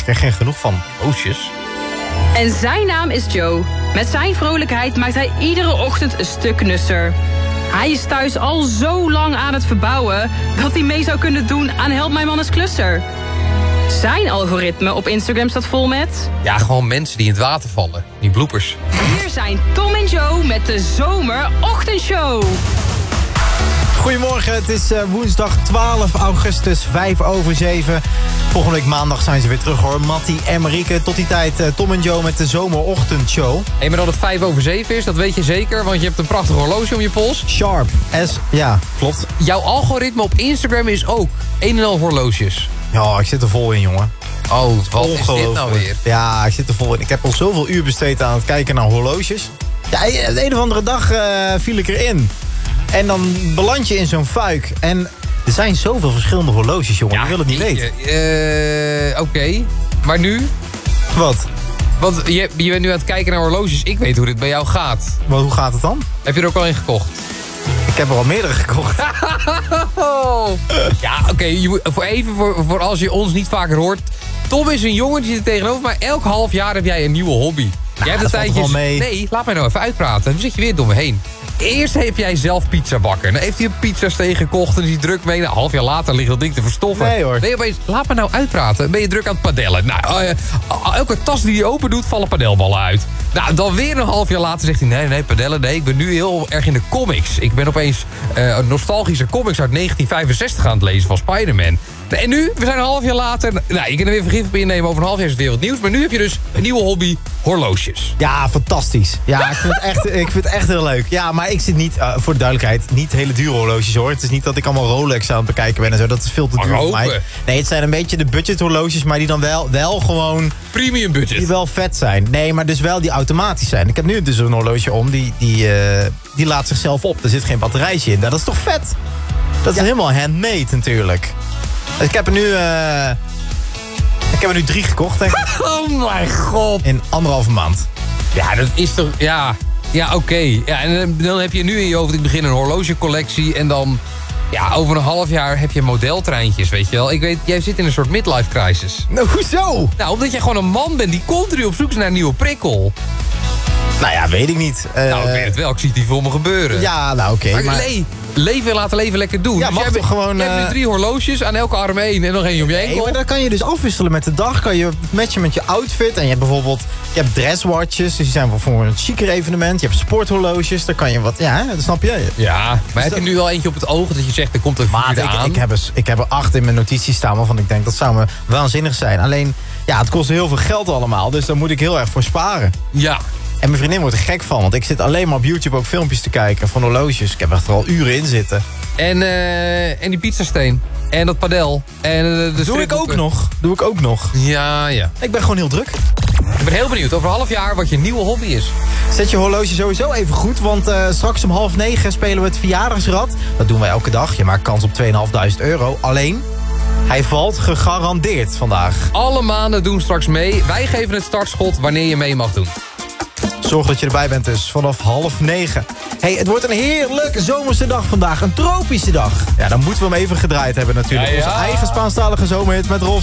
krijg geen genoeg van horloges. En zijn naam is Joe. Met zijn vrolijkheid maakt hij iedere ochtend een stuk knusser. Hij is thuis al zo lang aan het verbouwen dat hij mee zou kunnen doen aan Help Mijn Man is Klusser. Zijn algoritme op Instagram staat vol met... Ja, gewoon mensen die in het water vallen. Die bloepers. Hier zijn Tom en Joe met de Zomerochtendshow. Goedemorgen, het is woensdag 12 augustus, 6:05. Volgende week maandag zijn ze weer terug hoor. Mattie en Marieke. Tot die tijd Tom en Joe met de Zomerochtendshow. Hey, maar dat het 5:07 is, dat weet je zeker. Want je hebt een prachtig horloge om je pols. Sharp. Ja, klopt. Jouw algoritme op Instagram is ook een en al horloges. Ja, ik zit er vol in, jongen. Oh, wat is dit nou weer? Ja, ik zit er vol in. Ik heb al zoveel uur besteed aan het kijken naar horloges. Ja, de een of andere dag viel ik erin. En dan beland je in zo'n fuik. En er zijn zoveel verschillende horloges, jongen. Ik wil het niet weten. Oké. Maar nu? Wat? Want je bent nu aan het kijken naar horloges. Ik weet hoe dit bij jou gaat. Maar hoe gaat het dan? Heb je er ook al een gekocht? Ik heb er al meerdere gekocht. Ja, oké. Voor als je ons niet vaker hoort. Tom is een jongen die zit er tegenover. Maar elk half jaar heb jij een nieuwe hobby. Jij hebt dat valt wel mee. Nee, laat mij nou even uitpraten. Dan zit je weer door me heen. Eerst heb jij zelf pizza bakken. Dan heeft hij een pizzasteeg gekocht en is hij druk mee. Nou, een half jaar later ligt dat ding te verstoffen. Nee hoor. Nee, opeens, laat me nou uitpraten. Ben je druk aan het padellen. Nou, elke tas die hij open doet, vallen padelballen uit. Nou, dan weer een half jaar later zegt hij... Nee, padellen, nee. Ik ben nu heel erg in de comics. Ik ben opeens nostalgische comics uit 1965 aan het lezen van Spider-Man. En nu, we zijn een half jaar later... Nou, je kunt er weer vergif op innemen. Over een half jaar is het weer wat nieuws. Maar nu heb je dus een nieuwe hobby, horloges. Ja, fantastisch. Ja, ik vind het echt heel leuk. Ja, maar ik zit niet, voor de duidelijkheid, niet hele dure horloges hoor. Het is niet dat ik allemaal Rolex aan het bekijken ben en zo. Dat is veel te duur voor mij. Nee, het zijn een beetje de budget horloges, maar die dan wel gewoon... Premium budget. Die wel vet zijn. Nee, maar dus wel die automatisch zijn. Ik heb nu dus een horloge om, die laat zichzelf op. Er zit geen batterijtje in. Dat is toch vet? Dat is helemaal handmade natuurlijk. Dus ik heb er nu 3 gekocht, denk ik. Oh mijn god. In 1,5 maand. Ja, dat is toch... Ja, oké. Ja, en dan heb je nu in je hoofd... Ik begin een horlogecollectie en dan... Ja, over een half jaar heb je modeltreintjes, weet je wel. Ik weet, jij zit in een soort midlife crisis. Nou, hoezo? Nou, omdat jij gewoon een man bent die continu op zoek is naar een nieuwe prikkel. Nou ja, weet ik niet. Nou, ik weet het wel. Ik zie het hier voor me gebeuren. Ja, nou oké. Maar leven en laten leven lekker doen. Ja, dus mag toch gewoon... Je hebt nu 3 horloges, aan elke arm 1 en nog één om je enkel. Nee, maar dan kan je dus afwisselen met de dag. Kan je matchen met je outfit. En je hebt bijvoorbeeld... Je hebt dresswatches, dus die zijn voor een chiquer evenement. Je hebt sporthorloges, daar kan je wat... Ja, dat snap je. Ja, maar heb je nu al eentje op het oog dat je zegt, er komt een vierde aan? Ik heb er 8 in mijn notities staan waarvan ik denk, dat zou me waanzinnig zijn. Alleen, ja, het kost heel veel geld allemaal. Dus daar moet ik heel erg voor sparen. Ja. En mijn vriendin wordt er gek van, want ik zit alleen maar op YouTube ook filmpjes te kijken van horloges. Ik heb echt er al uren in zitten. En die pizzasteen. En dat padel. En Doe ik ook nog. Ja. Ik ben gewoon heel druk. Ik ben heel benieuwd over een half jaar wat je nieuwe hobby is. Zet je horloge sowieso even goed, want straks om 8:30 spelen we het verjaardagsrad. Dat doen wij elke dag. Je maakt kans op €2.500. Alleen, hij valt gegarandeerd vandaag. Alle maanden doen straks mee. Wij geven het startschot wanneer je mee mag doen. Zorg dat je erbij bent dus, vanaf 8:30. Hey, het wordt een heerlijke zomerse dag vandaag. Een tropische dag. Ja, dan moeten we hem even gedraaid hebben natuurlijk. Ja. Onze eigen Spaanstalige zomerhit met Rolf